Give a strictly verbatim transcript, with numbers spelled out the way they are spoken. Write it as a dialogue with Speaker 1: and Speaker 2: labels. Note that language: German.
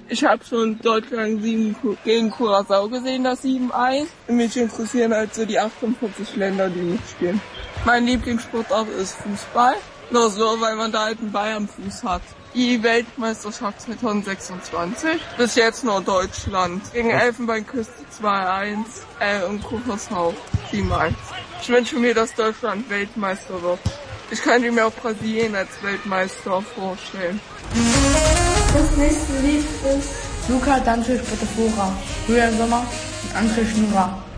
Speaker 1: Ich habe schon Deutschland sieben gegen Curaçao gesehen, das sieben eins. Mich interessieren halt so die achtundvierzig Länder, die mitspielen. Mein Lieblingssportart ist Fußball. Nur so, weil man da halt einen Ball am Fuß hat. Die Weltmeisterschaft zwanzig sechsundzwanzig. Bis jetzt nur Deutschland. Gegen Elfenbeinküste zwei eins äh, und Curaçao sieben eins. Ich wünsche mir, dass Deutschland Weltmeister wird. Ich könnte mir auch Brasilien als Weltmeister vorstellen.
Speaker 2: Das nächste Lied ist
Speaker 3: Luca Dantes Potafora, Julian Sommer und André Schnurra.